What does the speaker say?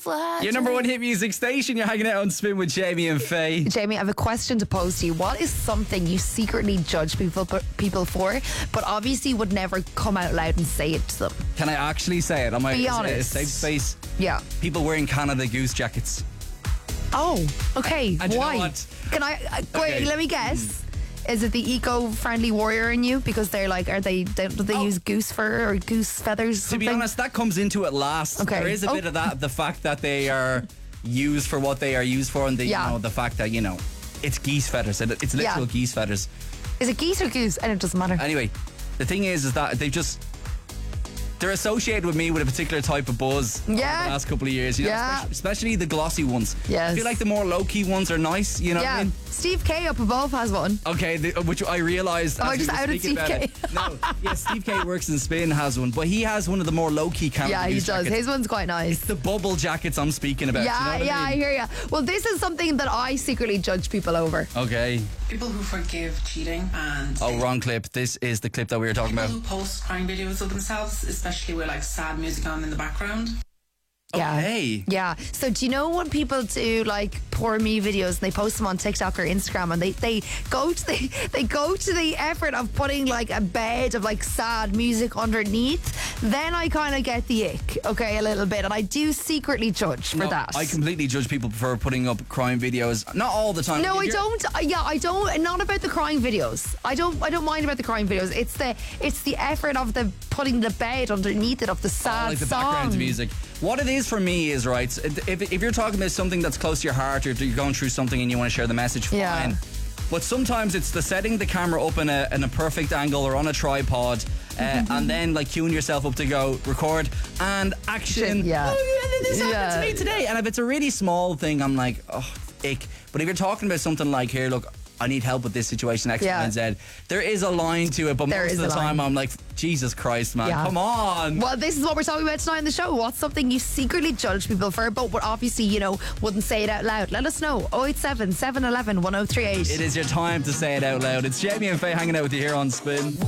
fly. Your number one hit music station. You're hanging out on Spin with Jamie and Faye. Jamie, I have a question to pose to you. What is something you secretly judge people for, but obviously would never come out loud and say it to them? Can I actually say it? Am I Be a honest. safe space? Yeah. People wearing Canada Goose jackets. Oh, okay. And you know Why? what? Can I wait? Okay. Let me guess. Is it the eco-friendly warrior in you? Because they're like, do they use goose fur or goose feathers? To be honest, that comes into it last. Okay. There is a bit of that, the fact that they are used for what they are used for, and the fact that it's geese feathers. It's literal geese feathers. Is it geese or goose? And it doesn't matter. Anyway, the thing is that they're associated with me with a particular type of buzz over the last couple of years. Especially the glossy ones. Yes. I feel like the more low-key ones are nice, you know what I mean? Steve K up above has one. Okay, which I realised. Am I just outed Steve K? No, Steve K works in Spin, has one, but he has one of the more low-key Canada Yeah, he Goose does. jackets. His one's quite nice. It's the bubble jackets I'm speaking about. Yeah, you know what I mean? hear you. Well, this is something that I secretly judge people over. Okay. People who forgive cheating and... Oh, wrong clip. This is the clip that we were talking people about. who post crying videos of themselves, especially with like sad music on in the background. Yeah. Okay. Yeah. So do you know when people do like poor me videos and they post them on TikTok or Instagram and they go to the effort of putting like a bed of like sad music underneath, then I kind of get the ick, okay, a little bit, and I do secretly judge for that. I completely judge people for putting up crime videos. Not all the time. No, I don't. I don't. Not about the crying videos. I don't mind about the crying videos. It's the effort of the putting the bed underneath it of the sad like the song. background music. What it is for me is, right, if you're talking about something that's close to your heart, or if you're going through something and you want to share the message, fine. Yeah. But sometimes it's the setting the camera up in a perfect angle or on a tripod, and then like queuing yourself up to go record and action. Yeah. Oh, this happened to me today. And if it's a really small thing, I'm like, oh, ick. But if you're talking about something like, here, look, I need help with this situation, X, Y, and Z. There is a line to it, but most of the time I'm like, Jesus Christ, man, come on. Well, this is what we're talking about tonight on the show. What's something you secretly judge people for, but obviously, wouldn't say it out loud? Let us know. 087 711 1038. It is your time to say it out loud. It's Jamie and Faye hanging out with you here on Spin.